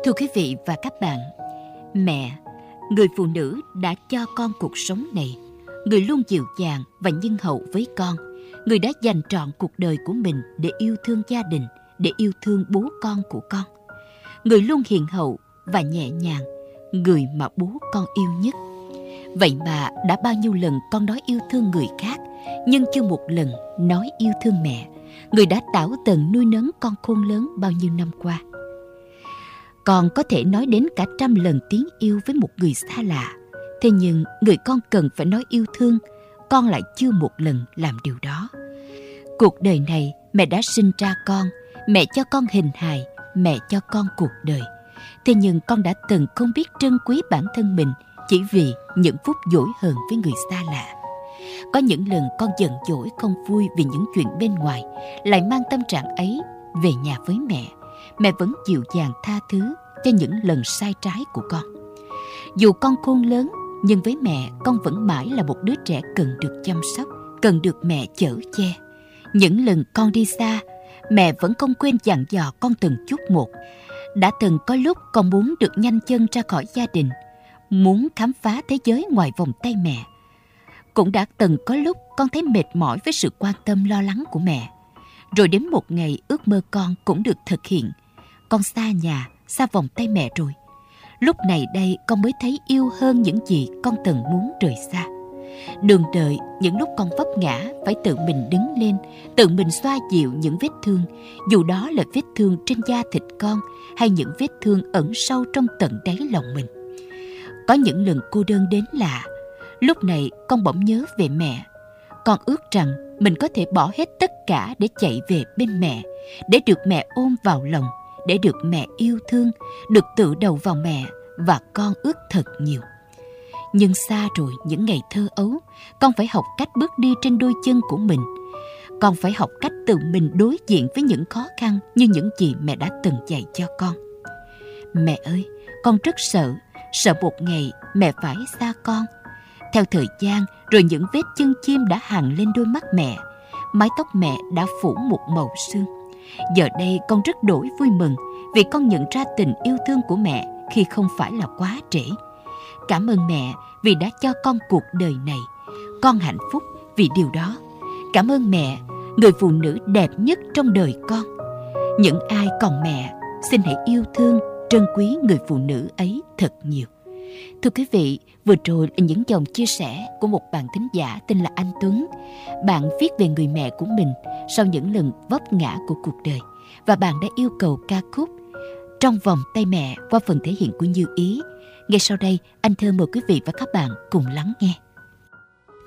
Thưa quý vị và các bạn, mẹ, người phụ nữ đã cho con cuộc sống này, người luôn dịu dàng và nhân hậu với con, người đã dành trọn cuộc đời của mình để yêu thương gia đình, để yêu thương bố con của con, người luôn hiền hậu và nhẹ nhàng, người mà bố con yêu nhất. Vậy mà đã bao nhiêu lần con nói yêu thương người khác, nhưng chưa một lần nói yêu thương mẹ, người đã tảo tần nuôi nấng con khôn lớn bao nhiêu năm qua. Con có thể nói đến cả 100 lần tiếng yêu với một người xa lạ, thế nhưng người con cần phải nói yêu thương, con lại chưa một lần làm điều đó. Cuộc đời này mẹ đã sinh ra con, mẹ cho con hình hài, mẹ cho con cuộc đời. Thế nhưng con đã từng không biết trân quý bản thân mình chỉ vì những phút dỗi hờn với người xa lạ. Có những lần con giận dỗi không vui vì những chuyện bên ngoài, lại mang tâm trạng ấy về nhà với mẹ. Mẹ vẫn dịu dàng tha thứ cho những lần sai trái của con. Dù con khôn lớn, nhưng với mẹ con vẫn mãi là một đứa trẻ cần được chăm sóc, cần được mẹ chở che. Những lần con đi xa, mẹ vẫn không quên dặn dò con từng chút một. Đã từng có lúc con muốn được nhanh chân ra khỏi gia đình, muốn khám phá thế giới ngoài vòng tay mẹ. Cũng đã từng có lúc con thấy mệt mỏi với sự quan tâm lo lắng của mẹ. Rồi đến một ngày ước mơ con cũng được thực hiện. Con xa nhà, xa vòng tay mẹ rồi. Lúc này đây con mới thấy yêu hơn những gì con từng muốn rời xa. Đường đời, những lúc con vấp ngã phải tự mình đứng lên, tự mình xoa dịu những vết thương, dù đó là vết thương trên da thịt con hay những vết thương ẩn sâu trong tận đáy lòng mình. Có những lần cô đơn đến lạ, lúc này con bỗng nhớ về mẹ. Con ước rằng mình có thể bỏ hết tất cả để chạy về bên mẹ, để được mẹ ôm vào lòng, để được mẹ yêu thương, được tựa đầu vào mẹ, và con ước thật nhiều. Nhưng xa rồi những ngày thơ ấu, con phải học cách bước đi trên đôi chân của mình. Con phải học cách tự mình đối diện với những khó khăn như những gì mẹ đã từng dạy cho con. Mẹ ơi, con rất sợ một ngày mẹ phải xa con. Theo thời gian, rồi những vết chân chim đã hằn lên đôi mắt mẹ, mái tóc mẹ đã phủ một màu sương. Giờ đây con rất đổi vui mừng vì con nhận ra tình yêu thương của mẹ khi không phải là quá trễ. Cảm ơn mẹ vì đã cho con cuộc đời này. Con hạnh phúc vì điều đó. Cảm ơn mẹ, người phụ nữ đẹp nhất trong đời con. Những ai còn mẹ, xin hãy yêu thương, trân quý người phụ nữ ấy thật nhiều. Thưa quý vị, vừa rồi là những dòng chia sẻ của một bạn thính giả tên là anh Tuấn. Bạn viết về người mẹ của mình sau những lần vấp ngã của cuộc đời, và bạn đã yêu cầu ca khúc Trong vòng tay mẹ qua phần thể hiện của Như Ý. Ngay sau đây, anh Thơ mời quý vị và các bạn cùng lắng nghe.